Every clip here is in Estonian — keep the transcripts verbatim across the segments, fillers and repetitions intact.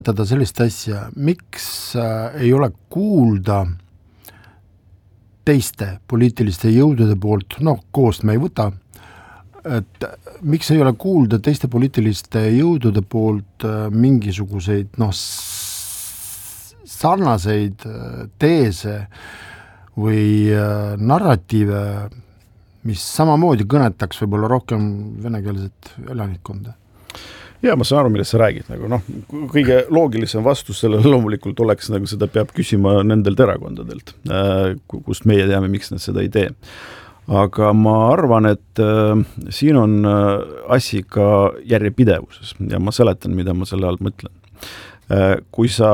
teda sellist asja, miks äh, ei ole kuulda teiste poliitiliste jõudude poolt, noh, koost me ei võta, et miks ei ole kuulda teiste poliitiliste jõudude poolt äh, mingisuguseid, noh, sarnaseid äh, teese või äh, narratiive, mis samamoodi kõnetaks võib-olla rohkem venekeelset elanikkonda? Ja ma saan aru, millest sa räägid, nagu noh, kõige loogilisem vastus sellele loomulikult oleks, nagu seda peab küsima nendelt erakondadelt, kust meie teame, miks nad seda ei tee. Aga ma arvan, et äh, siin on äh, asi ka järjepidevuses ja ma seletan, mida ma selle all mõtlen. Äh, kui sa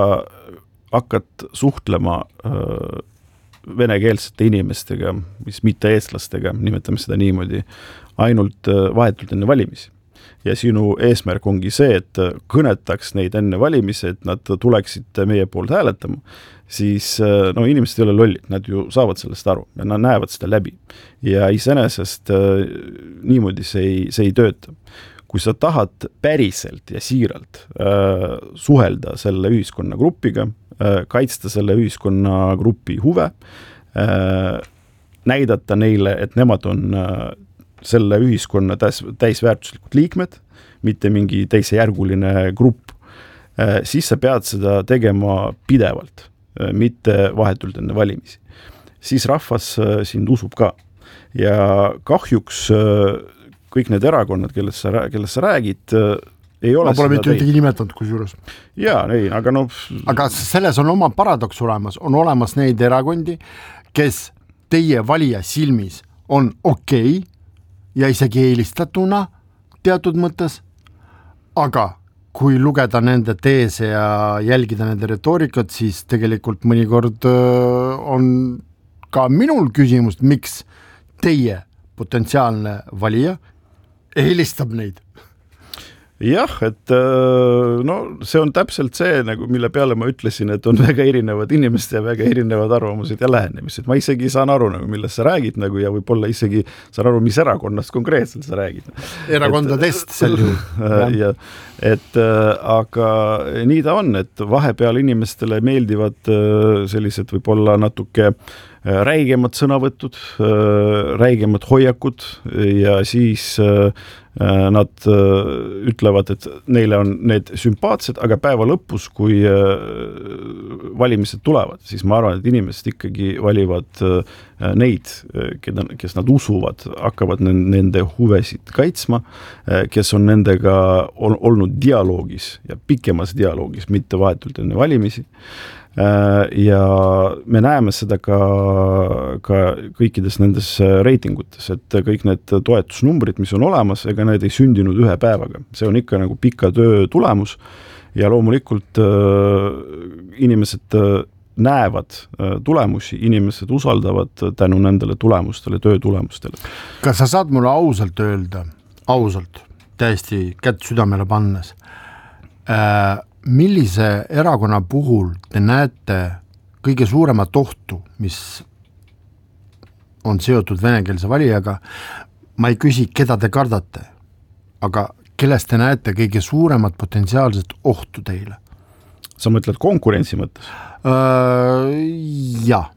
hakkad suhtlema äh, venekeelsete inimestega, mis mitte eestlastega, nimetame seda niimoodi, ainult äh, vahetult enne valimisi. Ja sinu eesmärk ongi see, et kõnetaks neid enne valimisi, et nad tuleksid meie poolt hääletama, siis no inimesed ei ole lollid, nad ju saavad sellest aru ja nad näevad seda läbi. Ja iseenesest niimoodi see ei, see ei tööta. Kui sa tahad päriselt ja siiralt äh, suhelda selle ühiskonnagrupiga, äh, kaitsta selle ühiskonnagrupi huve, äh, näidata neile, et nemad on äh, selle ühiskonna täis, täisväärtuslikud liikmed, mitte mingi teisejärguline grupp, siis sa pead seda tegema pidevalt, mitte vahetult enne valimisi. Siis rahvas sind usub ka. Ja kahjuks kõik need erakonnad, kellest sa, kellest sa räägid, ei ole ma pole mitte ühtegi nimetanud kusjuures. Jaa, ei, aga no... Aga selles on oma paradoks olemas. On olemas neid erakondi, kes teie valija silmis on okei, okay, ja isegi eelistatuna teatud mõttes, aga kui lugeda nende teese ja jälgida nende retoorikat, siis tegelikult mõnikord on ka minul küsimus, miks teie potentsiaalne valija eelistab neid. Jah, et no see on täpselt see, nagu mille peale ma ütlesin, et on väga erinevad inimesed ja väga erinevad arvamused ja lähenemised. Ma isegi saan aru, nagu, millest sa räägid nagu, ja võib-olla isegi saan aru, mis erakonnast konkreetselt sa räägid. Erakondadest sel juhul. Ja, et, aga nii ta on, et vahepeal inimestele meeldivad sellised võib-olla natuke räigemad sõnavõtud, räigemad hoiakud ja siis nad ütlevad, et neile on need sümpaatsed, aga päeva lõpus, kui valimised tulevad, siis ma arvan, et inimesed ikkagi valivad neid, keda, kes nad usuvad, hakkavad nende huvesid kaitsma, kes on nendega olnud dialoogis ja pikemas dialoogis, mitte vahetult enne valimisi. Ja me näeme seda ka, ka kõikides nendes reitingutes, et kõik need toetusnumbrid, mis on olemas, ega need ei sündinud ühe päevaga. See on ikka nagu pika töö tulemus ja loomulikult äh, inimesed äh, näevad äh, tulemusi, inimesed usaldavad tänu nendele tulemustele, töö tulemustele. Kas sa saad mulle ausalt öelda, ausalt, täiesti kätt südamele pannes, äh, millise erakonna puhul te näete kõige suuremat ohtu, mis on seotud venekeelse valijaga? Ma ei küsi, keda te kardate, aga kellest te näete kõige suuremat potentsiaalset ohtu teile? Sa mõtled konkurentsi mõttes? Uh, jah.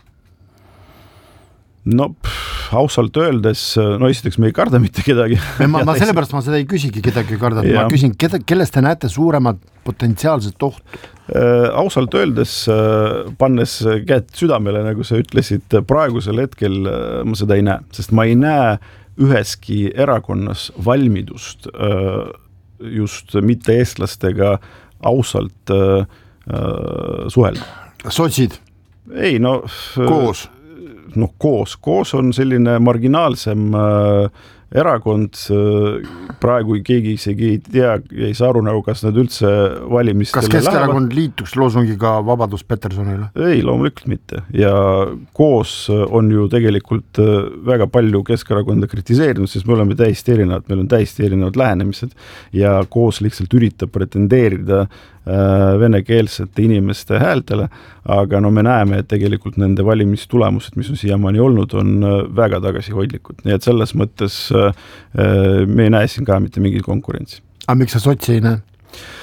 No pff, ausalt öeldes, no esiteks me ei karda mitte kedagi. Ma, ma sellepärast ma seda ei küsigi kedagi karda, ma küsin, keda, kellest te näete suuremat potentsiaalset ohtu? Äh, ausalt öeldes, äh, pannes käed südamele, nagu sa ütlesid, praegusel hetkel äh, ma seda ei näe, sest ma ei näe üheski erakonnas valmidust äh, just mitte eestlastega ausalt äh, äh, suhelda. Sotsid? Ei, no... Koos? noh, koos, koos on selline marginaalsem äh, erakond, äh, praegu keegi isegi ei tea, ei saa aru nagu, kas nad üldse valimistele kas Keskerakond liituks loosungiga Vabadus Petersonile? Ei, loomulikult mitte. Ja koos on ju tegelikult väga palju Keskerakonda kritiseerinud, sest me oleme täiesti erinevad, meil on täiesti erinevad lähenemised ja koos lihtsalt üritab pretendeerida venekeelsete inimeste häältele, aga no me näeme, et tegelikult nende valimistulemused, mis on siiamaani olnud, on väga tagasihoidlikud. Nii et selles mõttes me ei näe siin ka mitte mingit konkurentsi. Aga miks sa sotsi ei näe?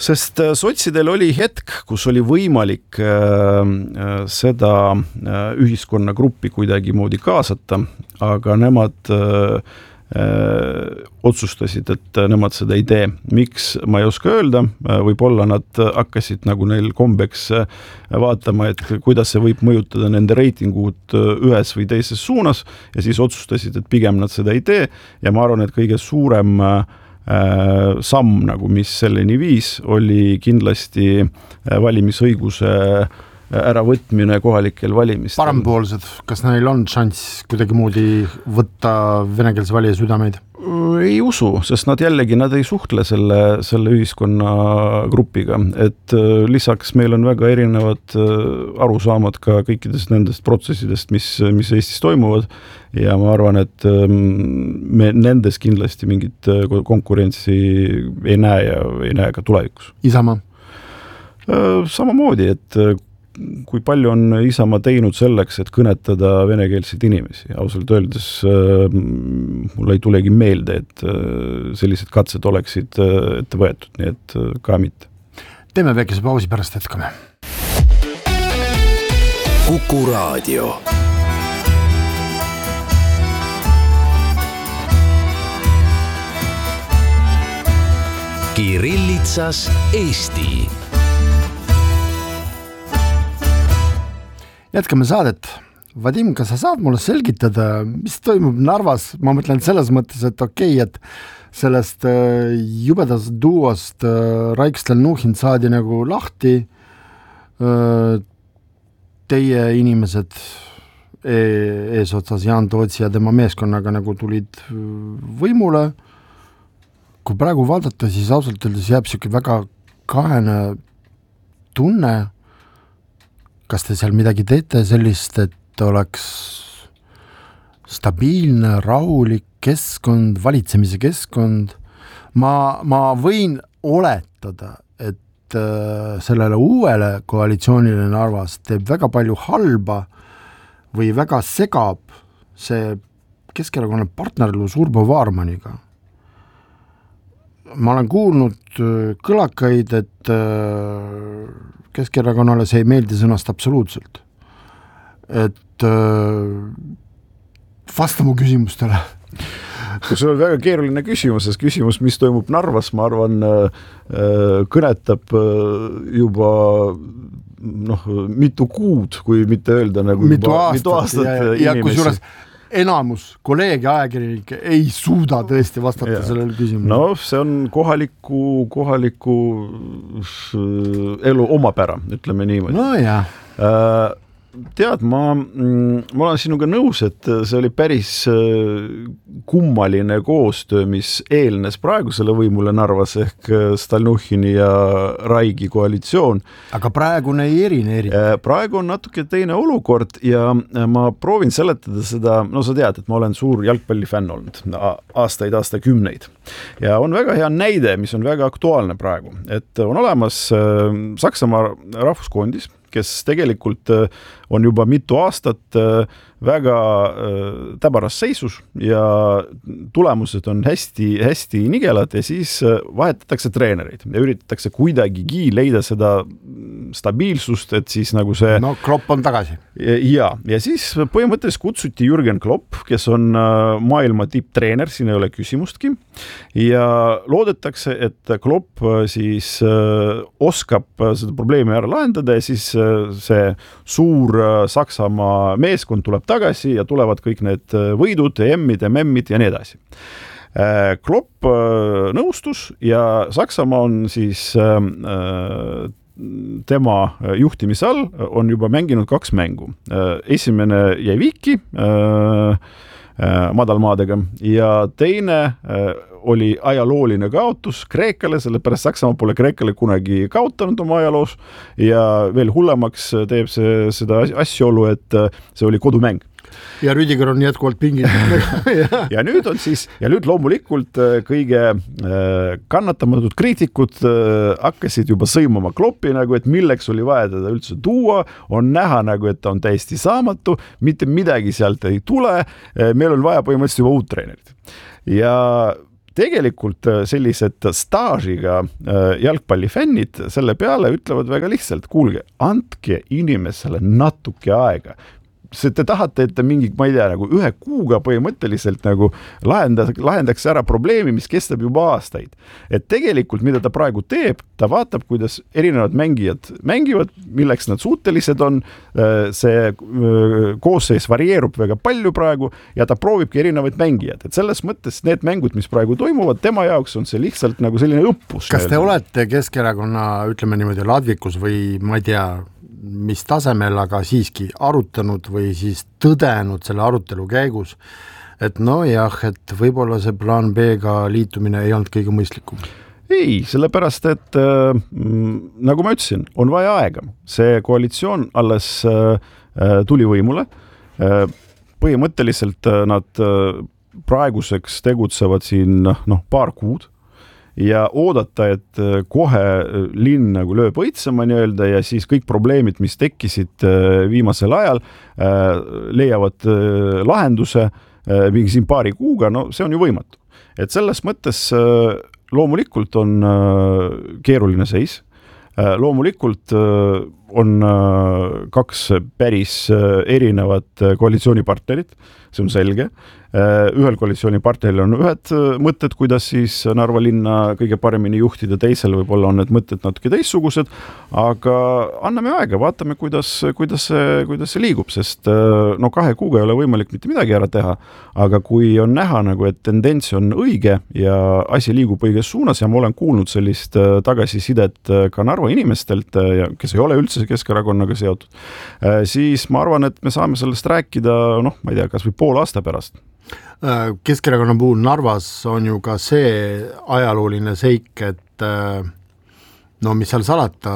sest sotsidel oli hetk, kus oli võimalik äh, seda äh, ühiskonnagruppi kuidagimoodi kaasata, aga nemad äh, äh, otsustasid, et nemad seda ei tee. Miks, ma ei oska öelda, võib-olla nad hakkasid nagu neil kombeks vaatama, et kuidas see võib mõjutada nende reitingud ühes või teises suunas ja siis otsustasid, et pigem nad seda ei tee ja ma arvan, et kõige suurem samm, nagu mis selleni viis, oli kindlasti valimisõiguse äravõtmine kohalikel valimistel. Parempoolsed, kas neil on šanss kuidagimoodi võtta venekeelse valija südameid? Ei usu, sest nad jällegi, nad ei suhtle selle, selle ühiskonnagrupiga, et lisaks meil on väga erinevad arusaamad ka kõikidest nendest protsessidest, mis, mis Eestis toimuvad ja ma arvan, et me nendes kindlasti mingit konkurentsi ei näe ja ei näe ka tulevikus. Isamaa? Samamoodi, et kui palju on Isamaa teinud selleks, et kõnetada venekeelseid inimesi. Ausalt öeldes mul ei tulegi meelde, et sellised katsed oleksid ette võetud, nii et ka mitte. Teeme väikese pausi, pärast jätkame. Kuku Raadio. Kirillitsas Eesti. Jätkame saadet. Vadim, kas sa saad mulle selgitada, mis toimub Narvas? Ma mõtlen selles mõttes, et okei, okay, et sellest jubedast duost Raik Stalnuhhin saadi nagu lahti. Teie inimesed eesotsas Jaan Tootsi ja tema meeskonnaga nagu tulid võimule. Kui praegu vaadata, siis ausalt öeldes jääb siuke väga kahene tunne. Kas te seal midagi teete sellist, et oleks stabiilne, rahulik keskkond, valitsemise keskkond? Ma, ma võin oletada, et äh, sellele uuele koalitsioonile Narvas teeb väga palju halba või väga segab see Keskerakonna partnerlus Urbo Vaarmaniga. Ma olen kuulnud kõlakaid, et Keskerakonnale see ei meeldi sõnast absoluutselt. Et vasta mu küsimustele. Kui see on väga keeruline küsimus, sest küsimus, mis toimub Narvas, ma arvan, kõnetab juba noh, mitu kuud, kui mitte öelda nagu mitu juba, aastat, mitu aastat ja, ja, ja kui suures enamus kolleeg ja ajakirjanikke ei suuda tõesti vastata ja. Sellele küsimusele. No see on kohaliku, kohaliku elu omapära, ütleme niimoodi. No jah. Äh, tead, ma, ma olen sinuga nõus, et see oli päris kummaline koostöö, mis eelnes praegusele võimule Narvas ehk Stalnuhhini ja Raigi koalitsioon. Aga praegune ei erine eri. Praegu on natuke teine olukord ja ma proovin seletada seda, no sa tead, et ma olen suur jalgpallifänn olnud aastaid, aastakümneid. Ja on väga hea näide, mis on väga aktuaalne praegu, et on olemas Saksamaa rahvuskoondis, kes tegelikult on juba mitu aastat väga täbaras seisus ja tulemused on hästi, hästi nigelad ja siis vahetatakse treenereid ja üritatakse kuidagigi leida seda stabiilsust, et siis nagu see... No Klopp on tagasi. Ja, ja siis põhimõtteliselt kutsuti Jürgen Klopp, kes on maailma tipptreener, siin ei ole küsimustki ja loodetakse, et Klopp siis oskab seda probleemi ära lahendada ja siis see suur Saksamaa meeskond tuleb tagasi ja tulevad kõik need võidud, emmid, memmid ja nii edasi. Klopp nõustus ja Saksamaa on siis tema juhtimise all on juba mänginud kaks mängu. Esimene jäi viiki madalmaadega ja teine oli ajalooline kaotus Kreekale, sellepärast Saksamaa pole Kreekale kunagi kaotanud oma ajaloos ja veel hullemaks teeb see seda asjaolu, et see oli kodumäng. Ja Rüdiger on jätkuvalt pingil. ja nüüd on siis, ja nüüd loomulikult kõige kannatamatud kriitikud hakkasid juba sõimama Kloppi nagu, et milleks oli vaja teda üldse tuua, on näha nagu, et ta on täiesti saamatu, mitte midagi sealt ei tule, meil on vaja põhimõtteliselt juba uut treenerit. Ja tegelikult sellised staažiga jalgpallifännid selle peale ütlevad väga lihtsalt, kuulge, andke inimesele natuke aega. Te tahate, et ta mingi, ma ei tea, nagu ühe kuuga põhimõtteliselt nagu lahenda, lahendaks ära probleemi, mis kestab juba aastaid. Et tegelikult, mida ta praegu teeb, ta vaatab, kuidas erinevad mängijad mängivad, milleks nad suutelised on, see koosseis varieerub väga palju praegu ja ta proovibki erinevaid mängijad. Et selles mõttes need mängud, mis praegu toimuvad, tema jaoks on see lihtsalt nagu selline õppus. Kas te olete Keskerakonna, ütleme niimoodi, ladvikus või ma ei tea, mis tasemel, aga siiski arutanud või siis tõdenud selle arutelu käigus, et no jah, et võib-olla see plaan B-ga liitumine ei olnud kõige mõistlikum? Ei, sellepärast, et äh, nagu ma ütlesin, on vaja aega. See koalitsioon alles äh, tuli võimule. Äh, põhimõtteliselt äh, nad äh, praeguseks tegutsevad siin noh, paar kuud. Ja oodata, et kohe linn nagu lööb õitsema nii-öelda ja siis kõik probleemid, mis tekkisid viimasel ajal, leiavad lahenduse mingi siin paari kuuga, no see on ju võimatu. Et selles mõttes loomulikult on keeruline seis, loomulikult on kaks päris erinevat koalitsioonipartnerit, see on selge. Ühel koalitsioonipartneril on ühed mõtted, kuidas siis Narva linna kõige paremini juhtida, teisel võib-olla on need mõtted natuke teissugused, aga anname aega, vaatame, kuidas, kuidas, see, kuidas see liigub, sest no kahe kuuga ei ole võimalik mitte midagi ära teha, aga kui on näha, nagu, et tendents on õige ja asi liigub õiges suunas ja ma olen kuulnud sellist tagasisidet ka Narva inimestelt, kes ei ole üldse Keskerakonnaga seotud, siis ma arvan, et me saame sellest rääkida, noh, ma ei tea, kas või pool aasta pärast. Keskerakonna puhul Narvas on ju ka see ajalooline seik, et no mis seal salata,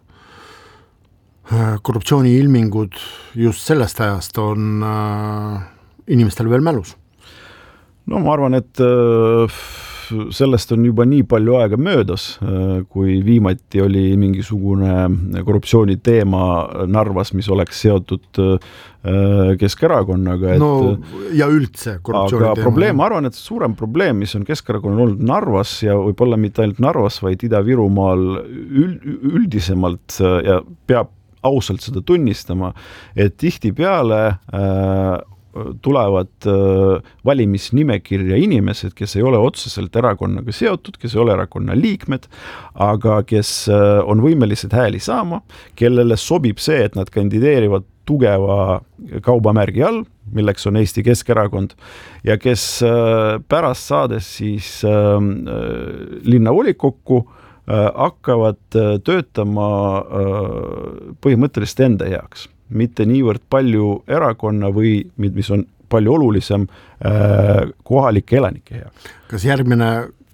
korruptsiooni ilmingud just sellest ajast on inimestel veel mälus. No ma arvan, et sellest on juba nii palju aega möödas, kui viimati oli mingisugune korruptsiooni teema Narvas, mis oleks seotud Keskerakonnaga. Et, no ja üldse korruptsiooni aga teema. Probleem, ma arvan, et suurem probleem, mis on Keskerakonnal olnud Narvas ja võib-olla mitte ainult Narvas, vaid Ida-Virumaal üldisemalt ja peab ausalt seda tunnistama, et tihtipeale äh, tulevad valimisnimekirja inimesed, kes ei ole otseselt erakonnaga seotud, kes ei ole erakonna liikmed, aga kes on võimelised hääli saama, kellele sobib see, et nad kandideerivad tugeva kaubamärgi all, milleks on Eesti Keskerakond, ja kes pärast saades siis linnavolikokku hakkavad töötama põhimõtteliselt enda heaks. Mitte niivõrd palju erakonna või mis on palju olulisem kohalike elanike heaks. Kas järgmine,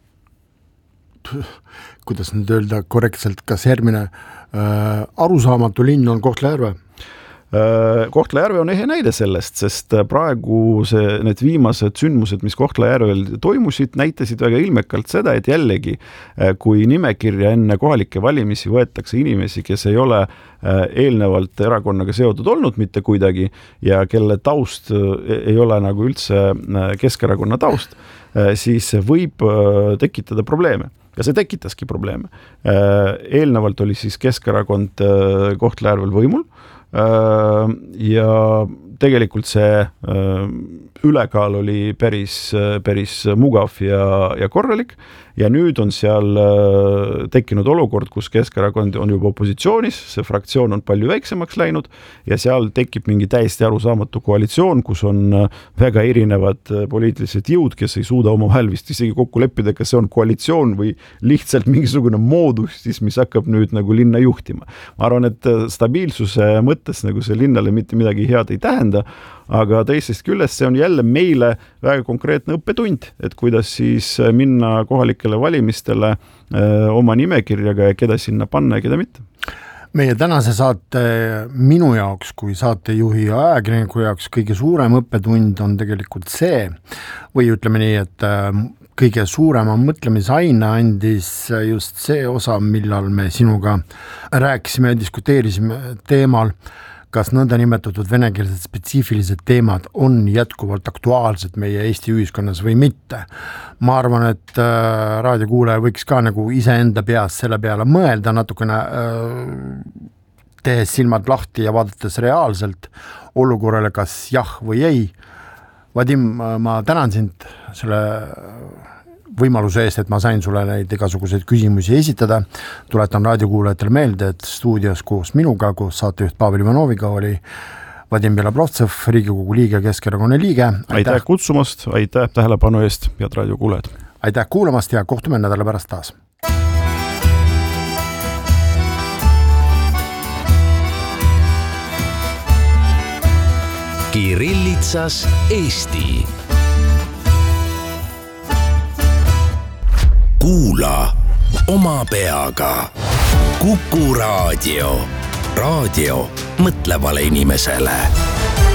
kuidas nüüd öelda korrektselt, kas järgmine äh, arusaamatu linn on Kohtla-Järve? Kohtla-Järve on ehe näide sellest, sest praegu see, need viimased sündmused, mis Kohtla-Järvel toimusid, näitasid väga ilmekalt seda, et jällegi, kui nimekirja enne kohalike valimisi võetakse inimesi, kes ei ole eelnevalt erakonnaga seotud olnud mitte kuidagi ja kelle taust ei ole nagu üldse Keskerakonna taust, siis võib tekitada probleeme. Ja see tekitaski probleeme. Eelnevalt oli siis Keskerakond Kohtla-Järvel võimul, ja tegelikult see ülekaal oli päris, päris mugav ja, ja korralik ja nüüd on seal tekkinud olukord, kus Keskerakond on juba opositsioonis, see fraktsioon on palju väiksemaks läinud ja seal tekib mingi täiesti arusaamatu koalitsioon, kus on väga erinevad poliitilised jõud, kes ei suuda omavahel vist isegi kokku leppida, kas see on koalitsioon või lihtsalt mingisugune moodus, siis, mis hakkab nüüd nagu linna juhtima. Ma arvan, et stabiilsuse mõttes nagu see linnale mitte midagi head ei tähenda, aga teisest küljest see on jälle meile väga konkreetne õppetund, et kuidas siis minna kohalikele valimistele öö, oma nimekirjaga ja keda sinna panna ja keda mitte. Meie tänase saate minu jaoks kui saatejuhi ja ajakirjaniku jaoks kõige suurem õppetund on tegelikult see, või ütleme nii, et kõige suurema mõtlemisaine andis just see osa, millal me sinuga rääkisime ja diskuteerisime teemal, kas nõndanimetatud venekeelsed spetsiifilised teemad on jätkuvalt aktuaalsed meie Eesti ühiskonnas või mitte. Ma arvan, et äh, raadiokuulaja võiks ka nagu iseenda peas selle peale mõelda natukene äh, tehes silmad lahti ja vaadates reaalselt olukorrale kas jah või ei. Vadim, ma tänan sind selle võimaluse eest, et ma sain sulle neid igasuguseid küsimusi esitada. Tuletan raadiokuulajatele meelde, et stuudios koos minuga, koos saatejuht Pavel Ivanoviga oli Vadim Belobrovtsev, Riigikogu liige, Keskerakonna liige. Aitäh, aitäh kutsumast, aitäh tähelepanu eest, head raadiokuulajad. Aitäh kuulamast ja kohtume nädala pärast taas. Kirillitsas Eesti. Kuula oma peaga. Kuku Raadio. Raadio mõtlevale inimesele.